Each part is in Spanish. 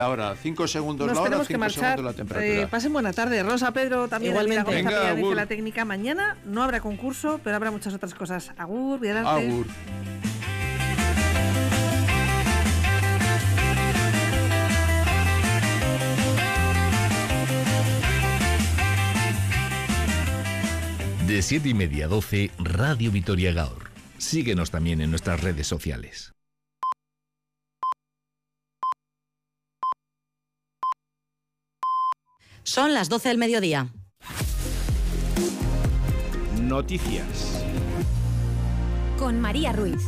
Ahora, 5 segundos Nos la hora, tenemos 5 que marchar. segundos la temperatura. Pasen buena tarde. Rosa, Pedro, también Igualmente. Venga, dice agur. la técnica. Mañana no habrá concurso, pero habrá muchas otras cosas. Agur, cuídate. Agur. De 7:30 a 12, Radio Vitoria Gaur. Síguenos también en nuestras redes sociales. Son las 12 del mediodía. Noticias. Con María Ruiz.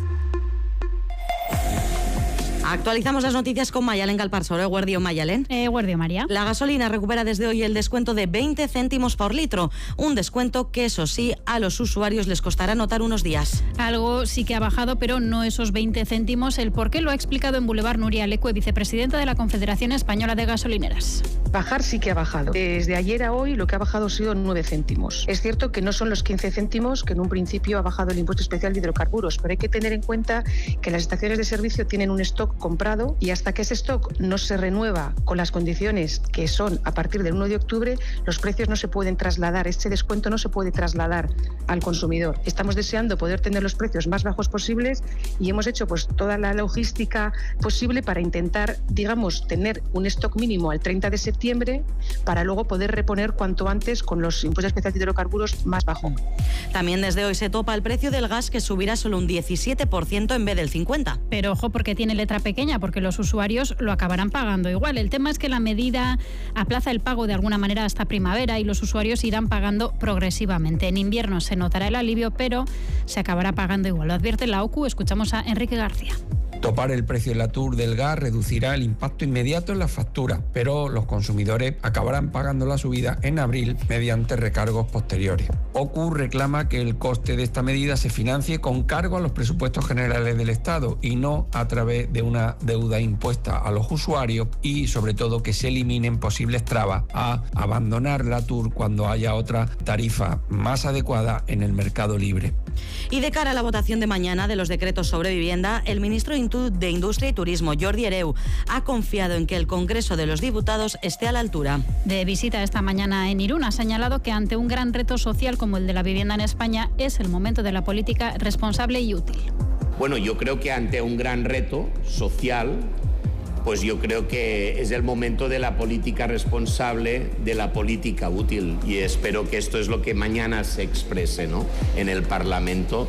Actualizamos las noticias con Mayalen Galparsoro. Guardio Mayalen. Guardio María. La gasolina recupera desde hoy el descuento de 20 céntimos por litro. Un descuento que, eso sí, a los usuarios les costará notar unos días. Algo sí que ha bajado, pero no esos 20 céntimos. El por qué lo ha explicado en Boulevard Nuria Lecue, vicepresidenta de la Confederación Española de Gasolineras. Bajar sí que ha bajado. Desde ayer a hoy lo que ha bajado ha sido 9 céntimos. Es cierto que no son los 15 céntimos que en un principio ha bajado el impuesto especial de hidrocarburos, pero hay que tener en cuenta que las estaciones de servicio tienen un stock comprado y hasta que ese stock no se renueva con las condiciones que son a partir del 1 de octubre, los precios no se pueden trasladar, este descuento no se puede trasladar al consumidor. Estamos deseando poder tener los precios más bajos posibles y hemos hecho pues toda la logística posible para intentar, digamos, tener un stock mínimo al 30 de septiembre para luego poder reponer cuanto antes con los impuestos especiales de hidrocarburos más bajo. También desde hoy se topa el precio del gas, que subirá solo un 17% en vez del 50%. Pero ojo, porque tiene letra pequeña, porque los usuarios lo acabarán pagando igual. El tema es que la medida aplaza el pago de alguna manera hasta primavera y los usuarios irán pagando progresivamente. En invierno se notará el alivio, pero se acabará pagando igual. Lo advierte la OCU. Escuchamos a Enrique García. Topar el precio de la TUR del gas reducirá el impacto inmediato en la factura, pero los consumidores acabarán pagando la subida en abril mediante recargos posteriores. OCU reclama que el coste de esta medida se financie con cargo a los presupuestos generales del Estado y no a través de una deuda impuesta a los usuarios, y sobre todo que se eliminen posibles trabas a abandonar la TUR cuando haya otra tarifa más adecuada en el mercado libre. Y de cara a la votación de mañana de los decretos sobre vivienda, el ministro de Industria y Turismo, Jordi Hereu, ha confiado en que el Congreso de los Diputados esté a la altura. De visita esta mañana en Irún, ha señalado que ante un gran reto social como el de la vivienda en España, es el momento de la política responsable y útil. Bueno, yo creo que ante un gran reto social, pues yo creo que es el momento de la política responsable, de la política útil, y espero que esto es lo que mañana se exprese, ¿no?, en el Parlamento.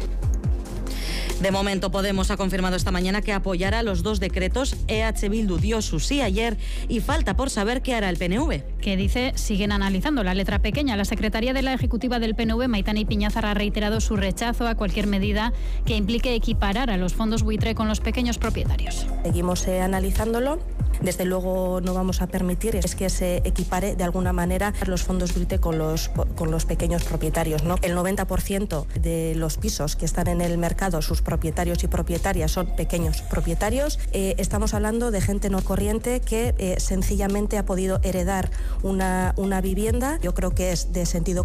De momento, Podemos ha confirmado esta mañana que apoyará los dos decretos. EH Bildu dio su sí ayer y falta por saber qué hará el PNV. Que dice, siguen analizando la letra pequeña. La secretaria de la Ejecutiva del PNV, Maitane Piñazar, ha reiterado su rechazo a cualquier medida que implique equiparar a los fondos buitre con los pequeños propietarios. Seguimos analizándolo. Desde luego no vamos a permitir es que se equipare de alguna manera los fondos buitre con los pequeños propietarios, ¿no? El 90% de los pisos que están en el mercado, sus propietarios y propietarias son pequeños propietarios. Estamos hablando de gente no corriente que sencillamente ha podido heredar una vivienda. Yo creo que es de sentido